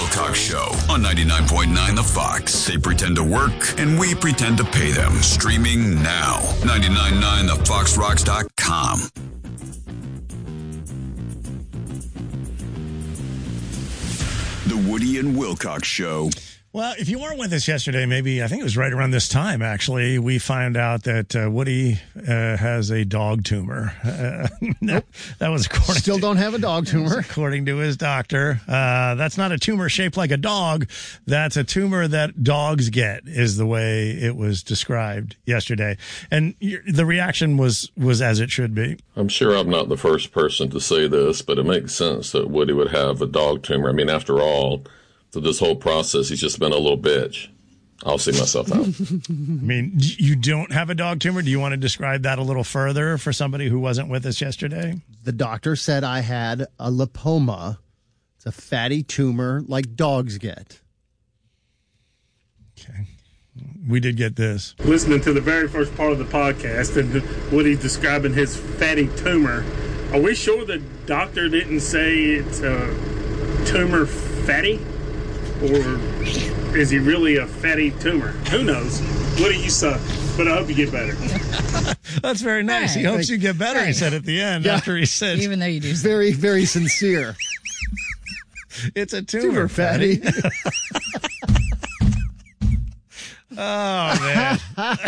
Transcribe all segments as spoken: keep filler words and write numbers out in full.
Wilcox Show on ninety-nine point nine The Fox. They pretend to work, and we pretend to pay them. Streaming now. ninety-nine point nine the fox rocks dot com. The Woody and Wilcox Show. Well, if you weren't with us yesterday, maybe, I think it was right around this time, actually, we found out that uh, Woody uh, has a dog tumor. Uh, that, that was according Still to, don't have a dog tumor. According to his doctor. Uh, that's not a tumor shaped like a dog. That's a tumor that dogs get, is the way it was described yesterday. And the reaction was, was as it should be. I'm sure I'm not the first person to say this, but it makes sense that Woody would have a dog tumor. I mean, after all, through this whole process, he's just been a little bitch. I'll see myself out. I mean, you don't have a dog tumor? Do you want to describe that a little further for somebody who wasn't with us yesterday? The doctor said I had a lipoma. It's a fatty tumor like dogs get. Okay. We did get this. Listening to the very first part of the podcast and Woody's describing his fatty tumor, are we sure the doctor didn't say it's a tumor fatty? Or is he really a fatty tumor? Who knows? Woody, you suck, but I hope you get better. That's very nice. Right. He hopes you get better, Right. he said at the end Yeah. after he said, Even though you do. Very, very sincere. it's a tumor, Tumor fatty. Oh, man.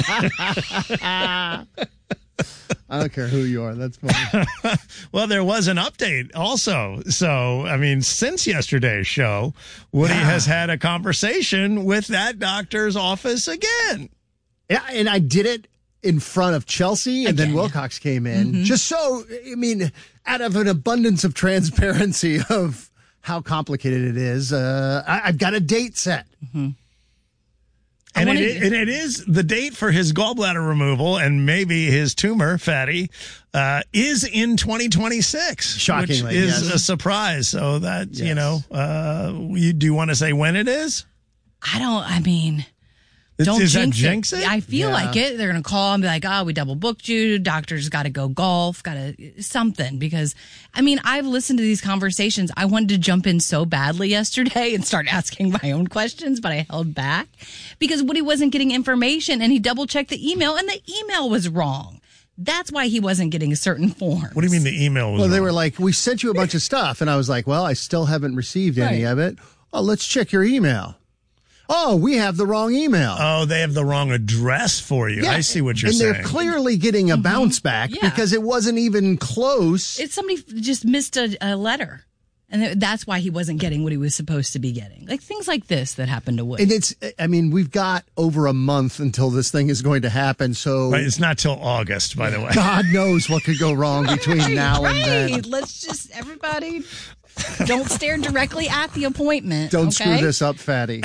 I don't care who you are. That's funny. Well, there was an update also. So, I mean, since yesterday's show, Woody Yeah. has had a conversation with that doctor's office again. Yeah, and I did it in front of Chelsea, and then Again. Wilcox came in. Just so, I mean, out of an abundance of transparency of how complicated it is, uh, I, I've got a date set. And it, wanted- and it is the date for his gallbladder removal and maybe his tumor, fatty, uh, is in twenty twenty-six. Shockingly, which is yes. a surprise. So that, you Yes. know, uh, you, do you want to say when it is? I don't, I mean, Is- don't is that jinx, jinx it. it? I feel Yeah. like it. They're going to call and be like, oh, we double booked you. Doctor's got to go golf, got to something. Because, I mean, I've listened to these conversations. I wanted to jump in so badly yesterday and start asking my own questions, but I held back because Woody wasn't getting information and he double checked the email and the email was wrong. That's why he wasn't getting a certain form. What do you mean the email was Well, they wrong? were like, we sent you a bunch of stuff. And I was like, well, I still haven't received any Right. of it. Oh, let's check your email. Oh, we have the wrong email. Oh, they have the wrong address for you. Yeah. I see what you're and saying. they're clearly getting a bounce back Yeah. because it wasn't even close. It's somebody just missed a, a letter. And that's why he wasn't getting what he was supposed to be getting. Like things like this that happened to Woody. And it's, I mean, we've got over a month until this thing is going to happen. So Right, it's not till August, by the way. God knows what could go wrong between now and then. Right. Let's just, everybody, don't stare directly at the appointment. Don't okay? screw this up, fatty.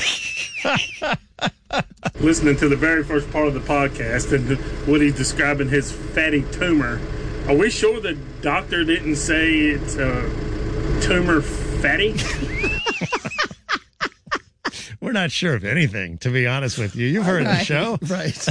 Listening to the very first part of the podcast and Woody's describing his fatty tumor, are we sure the doctor didn't say it's a tumor fatty? We're not sure of anything, to be honest with you. You've heard the Right. show. Right.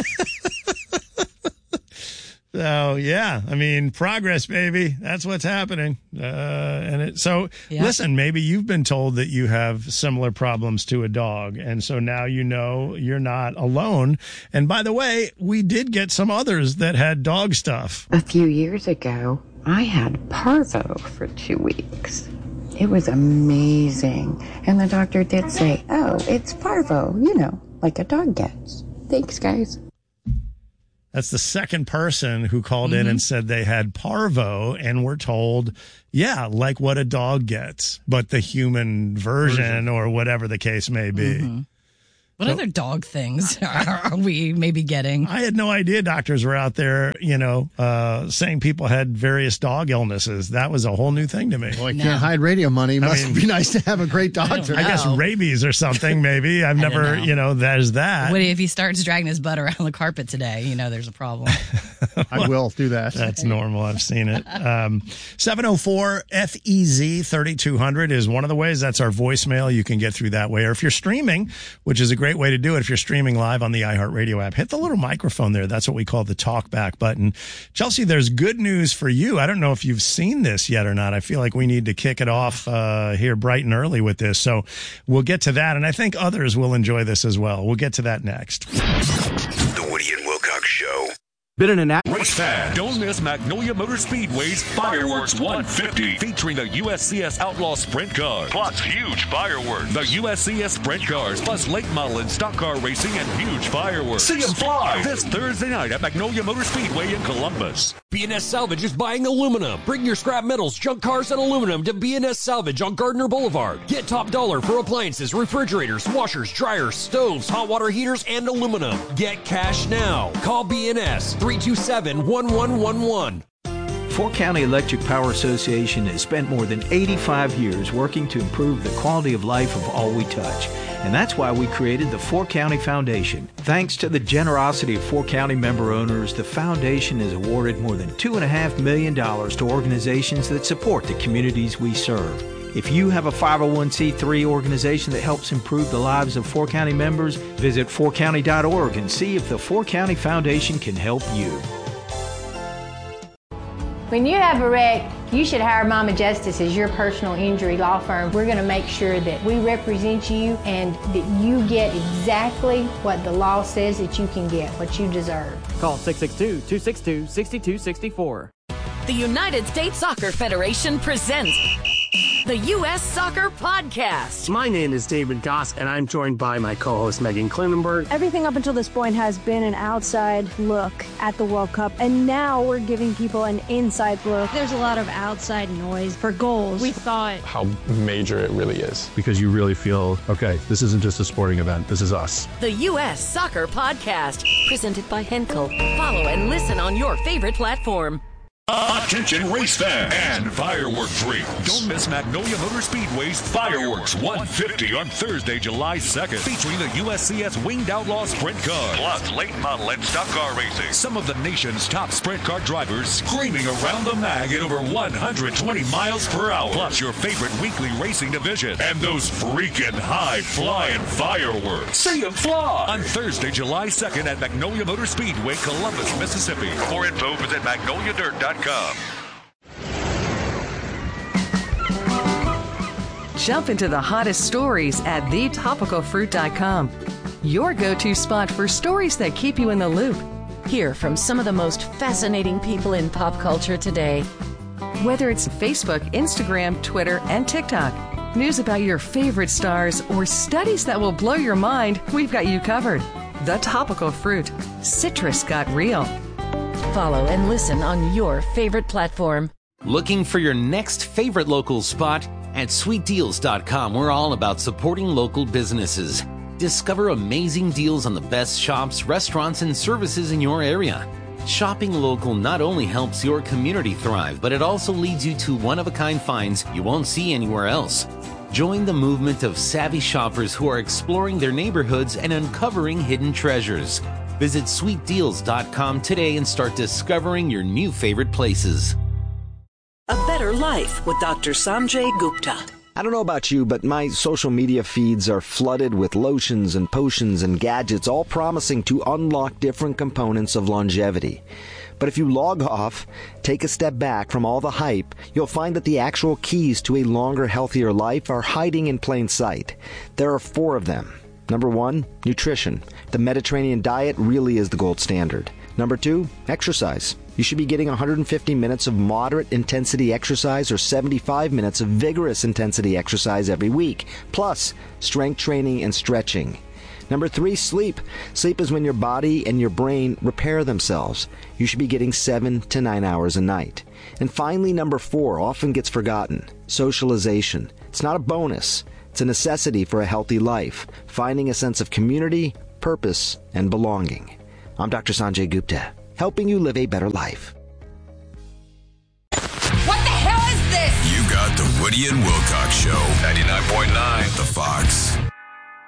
So, yeah, I mean, progress, baby. That's what's happening. Uh, and it, so, Yeah. listen, maybe you've been told that you have similar problems to a dog. And so now you know you're not alone. And by the way, we did get some others that had dog stuff. A few years ago, I had parvo for two weeks. It was amazing. And the doctor did say, oh, it's parvo, you know, like a dog gets. Thanks, guys. That's the second person who called in and said they had parvo and were told, yeah, like what a dog gets, but the human version or whatever the case may be. What other dog things are we maybe getting? I had no idea doctors were out there, you know, uh, saying people had various dog illnesses. That was a whole new thing to me. Boy, No. can't hide radio money. Must mean- be nice to have a great doctor. I guess know. rabies or something, maybe. I've I don't never, know. you know, there's that. Woody, if he starts dragging his butt around the carpet today, you know there's a problem. I will do that. That's normal. I've seen it. Um, seven oh four F E Z thirty-two hundred is one of the ways. That's our voicemail. You can get through that way. Or if you're streaming, which is a great great way to do it if you're streaming live on the iHeartRadio app. Hit the little microphone there. That's what we call the talk back button. Chelsea, there's good news for you. I don't know if you've seen this yet or not. I feel like we need to kick it off uh, here bright and early with this. So we'll get to that. And I think others will enjoy this as well. We'll get to that next. The Woody and Wilcox Show. Been in an act. Race fan, don't miss Magnolia Motor Speedway's Fireworks one fifty, featuring the U S C S Outlaw Sprint Cars, plus huge fireworks. The U S C S Sprint Cars, plus late model and stock car racing and huge fireworks. See them fly this Thursday night at Magnolia Motor Speedway in Columbus. B and S Salvage is buying aluminum. Bring your scrap metals, junk cars, and aluminum to B and S Salvage on Gardner Boulevard. Get top dollar for appliances, refrigerators, washers, dryers, stoves, hot water heaters, and aluminum. Get cash now. Call B and S three two seven, one one one one. Fort County Electric Power Association has spent more than eighty-five years working to improve the quality of life of all we touch. And that's why we created the Fort County Foundation. Thanks to the generosity of Fort County member owners, the foundation has awarded more than two point five million dollars to organizations that support the communities we serve. If you have a five oh one c three organization that helps improve the lives of Fort County members, visit fort county dot org and see if the Fort County Foundation can help you. When you have a wreck, you should hire Mama Justice as your personal injury law firm. We're going to make sure that we represent you and that you get exactly what the law says that you can get, what you deserve. Call six six two, two six two, six two six four. The United States Soccer Federation presents the U S Soccer Podcast. My name is David Goss, and I'm joined by my co-host Megan Klinenberg. Everything up until this point has been an outside look at the World Cup, and now we're giving people an inside look. There's a lot of outside noise for goals. We thought how major it really is. Because you really feel, okay, this isn't just a sporting event, this is us. The U S Soccer Podcast, presented by Henkel. Follow and listen on your favorite platform. Attention race fans and firework freaks. Don't miss Magnolia Motor Speedway's Fireworks one fifty on Thursday, July second, featuring the U S C S Winged Outlaw Sprint Car, plus late model and stock car racing. Some of the nation's top sprint car drivers screaming around the mag at over one hundred twenty miles per hour, plus your favorite weekly racing division, and those freaking high-flying fireworks. See them fly on Thursday, July second at Magnolia Motor Speedway, Columbus, Mississippi. For more info, visit magnolia dirt dot com. Jump into the hottest stories at the topical fruit dot com. Your go-to spot for stories that keep you in the loop. Hear from some of the most fascinating people in pop culture today. Whether it's Facebook, Instagram, Twitter, and TikTok, news about your favorite stars, or studies that will blow your mind, we've got you covered. The Topical Fruit. Citrus got real. Follow and listen on your favorite platform. Looking for your next favorite local spot? At sweet deals dot com, we're all about supporting local businesses. Discover amazing deals on the best shops, restaurants, and services in your area. Shopping local not only helps your community thrive, but it also leads you to one-of-a-kind finds you won't see anywhere else. Join the movement of savvy shoppers who are exploring their neighborhoods and uncovering hidden treasures. Visit sweet deals dot com today and start discovering your new favorite places. A Better Life with Doctor Sanjay Gupta. I don't know about you, but my social media feeds are flooded with lotions and potions and gadgets, all promising to unlock different components of longevity. But if you log off, take a step back from all the hype, you'll find that the actual keys to a longer, healthier life are hiding in plain sight. There are four of them. Number one, nutrition. The Mediterranean diet really is the gold standard. Number two, exercise. You should be getting one hundred fifty minutes of moderate intensity exercise or seventy-five minutes of vigorous intensity exercise every week, plus strength training and stretching. Number three, sleep. Sleep is when your body and your brain repair themselves. You should be getting seven to nine hours a night. And finally, number four, often gets forgotten, socialization. It's not a bonus. It's a necessity for a healthy life, finding a sense of community, purpose, and belonging. I'm Doctor Sanjay Gupta, helping you live a better life. What the hell is this? You got the Woody and Wilcox Show, ninety-nine point nine The Fox.